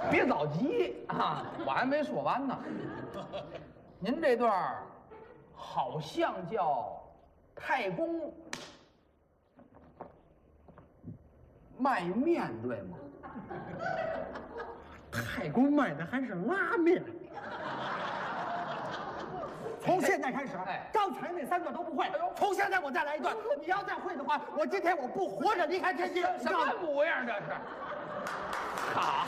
别着急啊，我还没说完呢。您这段好像叫太公卖面，对吗？ 太公卖的还是拉面。从现在开始，刚才那3段都不会，从现在我再来一段。你要再会的话，我今天我不活着离开天津。 什么模样这是？好，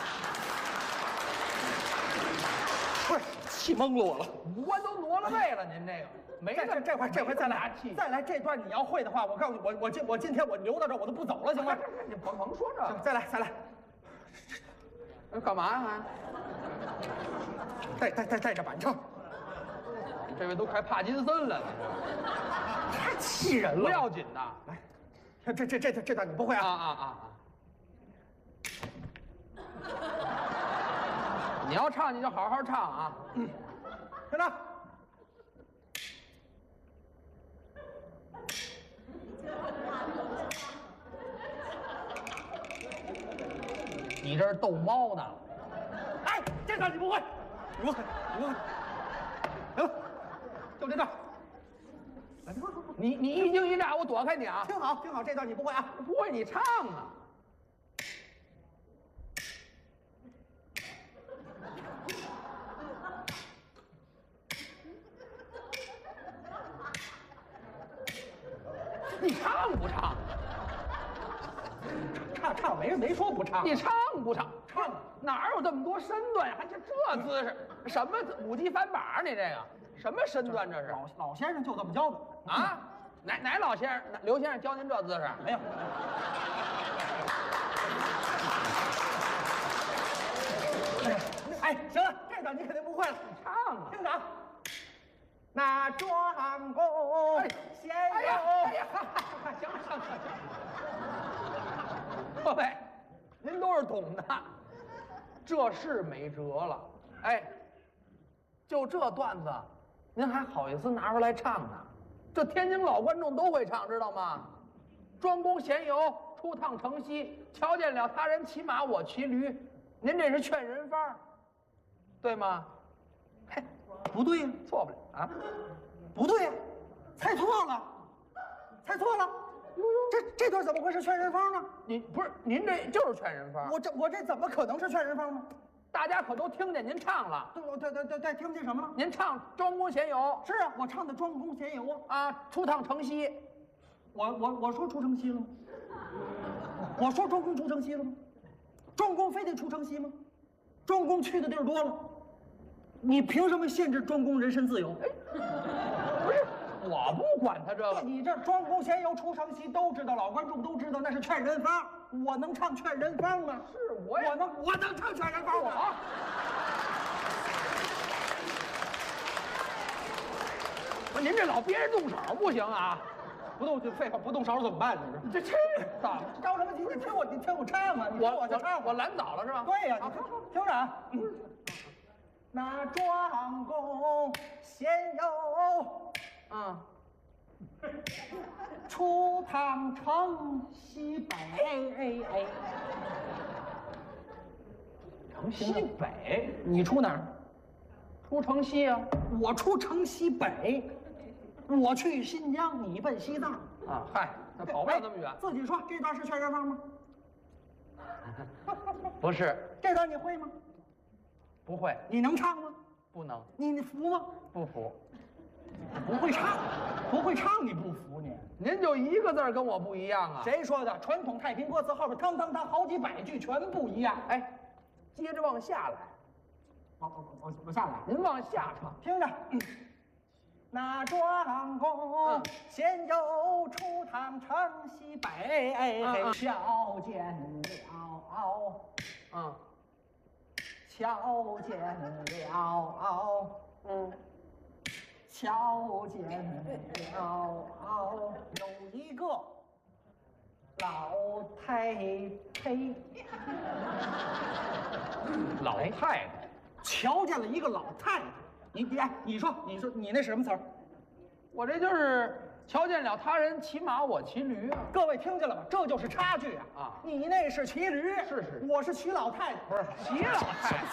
不是气蒙了我了， 五官都挪了位了，您这个没这回再来这段你要会的话，我告诉你，我今天我留到这儿我都不走了，行吗？ 你甭说这个， 再来。 干嘛呀还？带着板秤。 这位都快帕金森了， 太气人了。 不要紧的， 来，这段你不会啊？ 你要唱你就好好唱啊。 听着。 你这是逗猫呢？ 哎，这段你不会，你不会。行，就这段。 你一惊一乍，我躲开你啊！ 听好，这段你不会啊？ 不会，你唱啊！你唱不唱？ 唱，没说不唱。 你唱不唱？唱，哪有这么多身段呀？还这姿势？什么5级翻板？你这个什么身段？这是老先生就这么教的啊？哪老先生？刘先生教您这姿势？ 没有。哎，行了，这段你肯定不会了。 你唱啊！ 听着啊。那庄公先有， 行，各位，您都是懂的，这是没辙了。哎，就这段子，您还好意思拿出来唱呢？这天津老观众都会唱，知道吗？庄公闲游，出趟城西，瞧见了他人骑马，我骑驴。您这是劝人方，对吗？嘿， 不对呀， 错不了啊， 不对呀，猜错了。这段怎么会是劝人方呢？ 您这就是劝人方。 我这怎么可能是劝人方呢？ 大家可都听见您唱了。 对，听见什么了？ 您唱《庄公闲游》。 是啊，我唱的《庄公闲游》 啊，出趟城西。 我说出城西了吗？我说庄公出城西了吗？庄公非得出城西吗？庄公去的地儿多了，你凭什么限制庄公人身自由？ 不是，我不管他这个。 你这庄公闲游出城西都知道，老观众都知道，那是劝人方。我能唱劝人方吗？ 是，我能唱劝人方吗？ 不是，您这老憋着动手不行啊！ 不动就废话，不动手怎么办呢？ 这怎么着什么急？你听我唱啊！你听我唱， 我拦早了是吧？ 对呀，听着啊。那庄公闲游，出趟城西北。 城西北？ 你出哪儿？ 出城西啊！ 我出城西北。我去新疆，你奔西藏啊！嗨，那跑不了那么远。 自己说，这段是劝人方吗？ 不是。 这段你会吗？ 不会。 你能唱吗？ 不能。 你服吗？ 不服。 不会唱你不服你？ 您就一个字跟我不一样啊！ 谁说的？传统太平歌词后边汤好几百句全不一样。 哎，接着往下来。 我下来。 您往下唱， 听着。那庄公闲游，出趟城西北，瞧见了，瞧见了，瞧见了，有一个老太太， 老太太， 瞧见了一个老太太。你说你那是什么词儿？ 我这就是瞧见了他人骑马，我骑驴啊。 各位听见了吗？这就是差距啊！ 啊， 你那是骑驴， 是， 我是骑老太太， 不是骑老太太。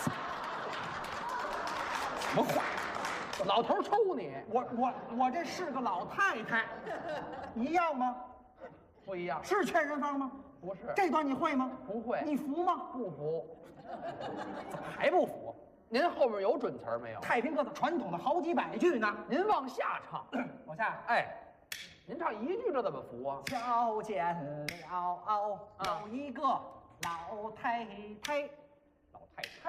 什么话？老头抽你！ 我这是个老太太，一样吗？ 不一样。 是劝人方吗？ 不是。 这段你会吗？ 不会。 你服吗？ 不服。 怎么还不服？ 您后面有准词儿没有？ 太平歌的传统的好几百句呢。 您往下唱， 往下。 哎，您唱一句，这怎么服啊？ 瞧见了有一个老太太， 老太太。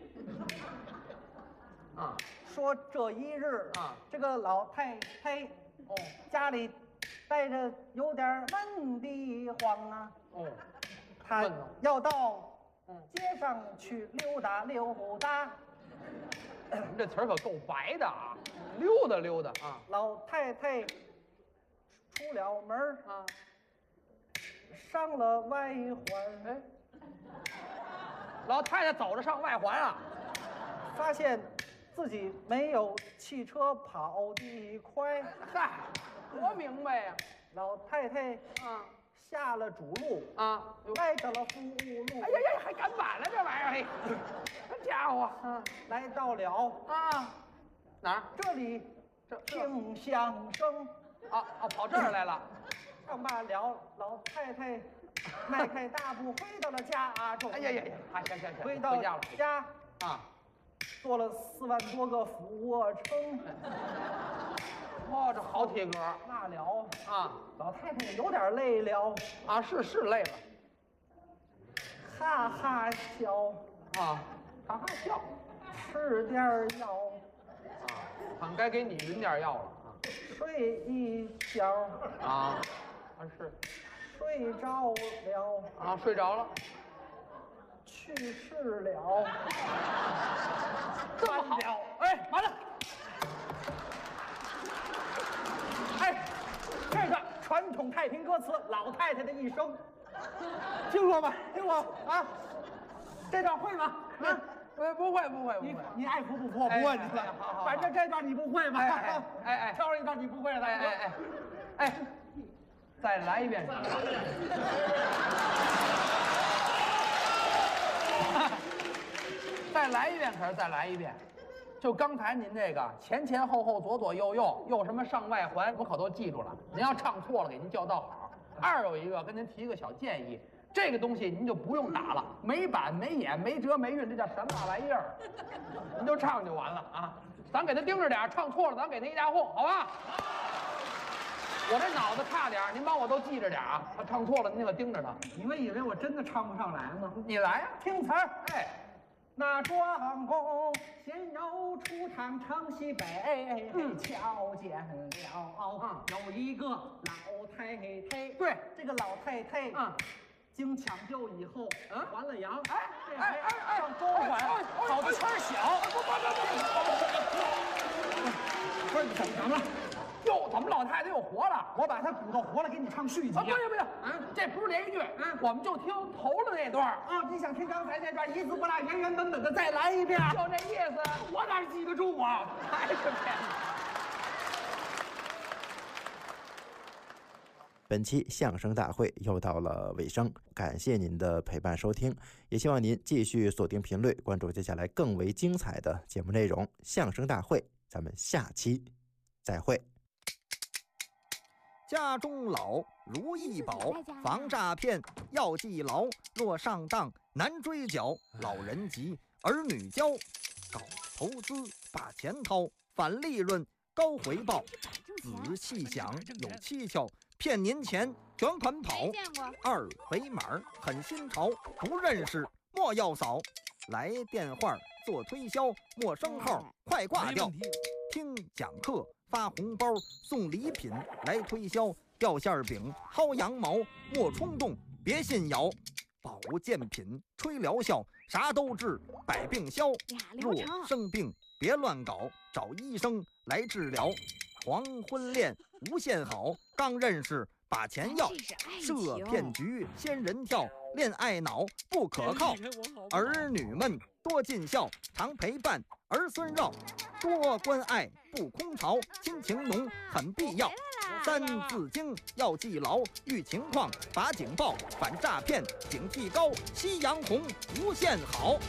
啊， 说这一日啊， 这个老太太哦， 家里带着有点闷得慌啊。 哦， 她要到街上去溜达溜达。 您这词儿可够白的啊！溜达溜达啊！ 老太太出了门啊， 上了外环。 哎，老太太走着上外环啊， 发现自己没有汽车跑得快。 嗨，多明白呀！ 老太太啊， 下了主路啊， 来到了副路。 哎呀呀，还赶晚了这玩意儿，嘿，这家伙啊， 来到了啊，哪儿？ 这里，听相声。 跑这儿来了。 唱罢了，老太太迈开大步回到了家中。 哎呀呀呀，行， 回到家啊， 做了4万多个俯卧撑。 哦，这好体格。 那了啊， 老太太有点累了啊，是累了， 哈哈笑啊，哈哈笑， 吃点药啊，俺该给你匀点药了啊， 睡一觉啊，是， 睡着了啊，睡着了， 去世了， 这么好，哎，完了。 哎，这个传统太平歌词《老太太的一生》，听过吗？听过啊？这段会吗？啊， 不会。 你爱服不服？我不问你了。 好， 反正这段你不会吧？ 哎， 挑一段你不会的。 哎，再来一遍。再来一遍，可是再来一遍。就刚才您这个前前后后左左右右又什么上外环，我可都记住了。您要唱错了，给您叫道好。二有一个跟您提一个小建议，这个东西您就不用打了，没板没眼没折没韵，这叫什么玩意儿？您就唱就完了啊！咱给他盯着点，唱错了咱给他一大哄，好吧？我这脑子差点，您帮我都记着点啊！他唱错了，您可盯着他。 你们以为我真的唱不上来吗？ 你来呀， 听词儿， 哎。 那庄公先要出趟城西北，瞧见了有一个老太太。 对， 这个老太太经抢救以后还了阳。上周环跑的圈小。不是你怎么了？ 哟，怎么老太太又活了？ 我把她鼓捣活了，给你唱续集。 不行，这不是连续剧我们就听头的那段你想听刚才那段一字不落、原原本本的再来一遍？ 就这意思， 我哪记得住啊？ 还是骗子。 本期相声大会又到了尾声，感谢您的陪伴收听，也希望您继续锁定频率，关注接下来更为精彩的节目内容。相声大会，咱们下期再会。 家中老如意宝，防诈骗要记牢。若上当难追缴，老人急儿女教。搞投资把钱掏，返利润高回报。仔细想有蹊跷，骗您钱卷款跑。二维码很新潮，不认识莫要扫。来电话做推销，陌生号快挂掉。听讲课发红包，送礼品来推销。掉馅饼薅羊毛，莫冲动别信谣。保健品吹疗效，啥都治百病消。若生病别乱搞，找医生来治疗。黄昏恋无限好，刚认识把钱要。设骗局仙人跳，恋爱脑不可靠。儿女们多多尽孝，常陪伴儿孙绕，多关爱不空巢，亲情浓很必要。三字经要记牢，遇情况把警报，反诈骗警惕高，夕阳红无限好。